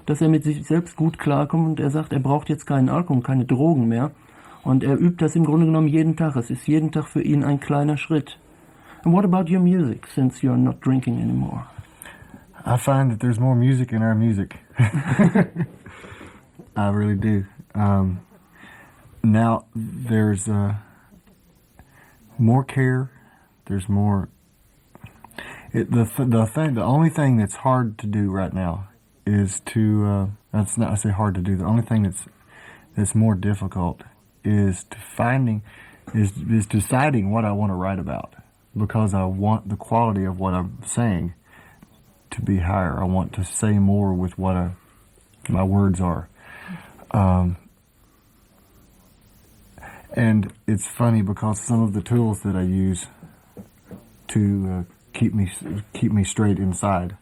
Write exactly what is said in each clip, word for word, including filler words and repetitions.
dass er mit sich selbst gut klarkommt und er sagt, er braucht jetzt keinen Alkohol, keine Drogen mehr. Und er übt das im Grunde genommen jeden Tag. Es ist jeden Tag für ihn ein kleiner Schritt. And what about your music, since you're not drinking anymore? I find that there's more music in our music. I really do. Um, now there's uh, more care. There's more. It, the th- the thing, the only thing that's hard to do right now is to. Uh, that's not I say hard to do. The only thing that's that's more difficult is to finding is is deciding what I want to write about, because I want the quality of what I'm saying to be higher. I want to say more with what I, my words are. Um, and it's funny because some of the tools that I use to uh, keep me keep me straight inside,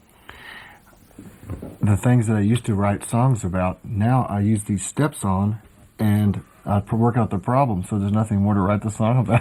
the things that I used to write songs about, now I use these steps on, and I work out the problem, so there's nothing more to write the song about.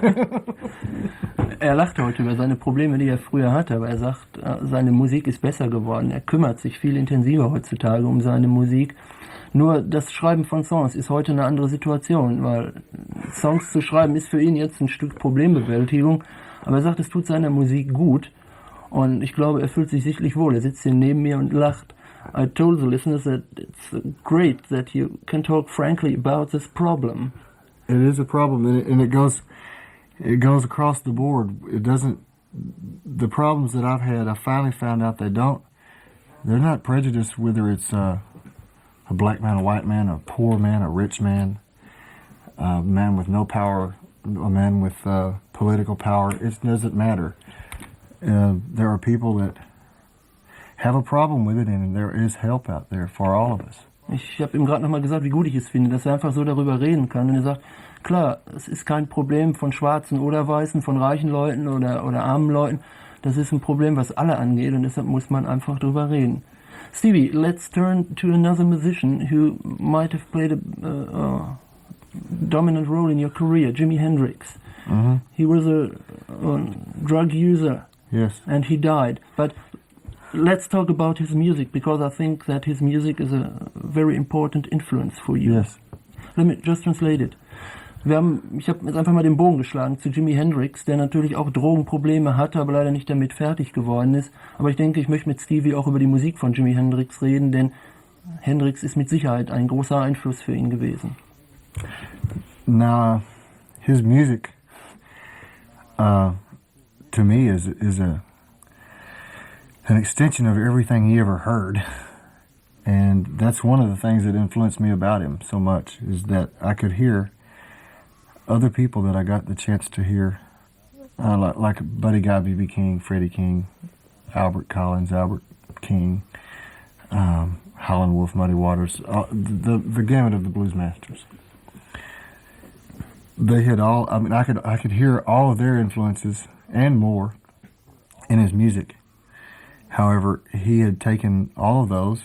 Er lacht heute über seine Probleme, die er früher hatte, aber er sagt, seine Musik ist besser geworden. Er kümmert sich viel intensiver heutzutage um seine Musik. Nur das Schreiben von Songs ist heute eine andere Situation, weil Songs zu schreiben ist für ihn jetzt ein Stück Problembewältigung, aber er sagt, es tut seiner Musik gut und ich glaube, er fühlt sich sichtlich wohl. Er sitzt hier neben mir und lacht. I told the listeners that it's great that you can talk frankly about this problem. It is a problem, and it, and it goes, it goes across the board. It doesn't. The problems that I've had, I finally found out they don't. They're not prejudiced whether it's uh, a black man, a white man, a poor man, a rich man, a man with no power, a man with uh, political power. It doesn't matter. Uh, there are people that have a problem with it, and there is help out there for all of us. Ich habe ihm gerade nochmal gesagt, wie gut ich es finde, dass er einfach so darüber reden kann. Und er sagt, klar, es ist kein Problem von Schwarzen oder Weißen, von reichen Leuten oder, oder armen Leuten. Das ist ein Problem, was alle angeht, und deshalb muss man einfach drüber reden. Stevie, let's turn to another musician who might have played a, uh, a dominant role in your career, Jimi Hendrix. Mm-hmm. He was a, a drug user. Yes. And he died. But let's talk about his music, because I think that his music is a very important influence for you. Yes. Let me just translate it. Wir haben, ich habe jetzt einfach mal den Bogen geschlagen zu Jimi Hendrix, der natürlich auch Drogenprobleme hatte, aber leider nicht damit fertig geworden ist. Aber ich denke, ich möchte mit Stevie auch über die Musik von Jimi Hendrix reden, denn Hendrix ist mit Sicherheit ein großer Einfluss für ihn gewesen. Now, his music, uh, to me, is is a an extension of everything he ever heard. And that's one of the things that influenced me about him so much, is that I could hear other people that I got the chance to hear, uh, like, like Buddy Guy, B B King, Freddie King, Albert Collins, Albert King, um, Howlin' Wolf, Muddy Waters, uh, the the gamut of the blues masters. They had all. I mean, I could I could hear all of their influences and more in his music. However, he had taken all of those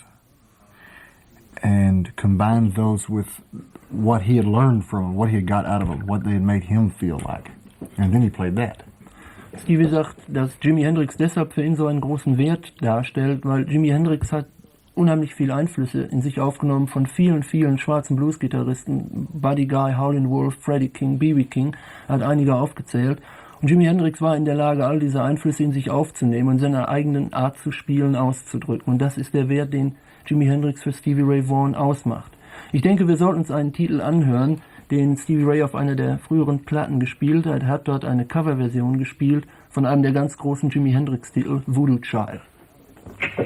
and combined those with what he had learned from them, what he had got out of them, what they had made him feel like. And then he played that. Stevie sagt, dass Jimi Hendrix deshalb für ihn so einen großen Wert darstellt, weil Jimi Hendrix hat unheimlich viele Einflüsse in sich aufgenommen von vielen, vielen schwarzen Blues-Gitarristen. Buddy Guy, Howlin' Wolf, Freddie King, B B King, er hat einige aufgezählt. Und Jimi Hendrix war in der Lage, all diese Einflüsse in sich aufzunehmen und seine eigenen Art zu spielen auszudrücken. Und das ist der Wert, den Jimi Hendrix für Stevie Ray Vaughan ausmacht. Ich denke, wir sollten uns einen Titel anhören, den Stevie Ray auf einer der früheren Platten gespielt hat. Er hat dort eine Coverversion gespielt von einem der ganz großen Jimi Hendrix-Titel, Voodoo Child.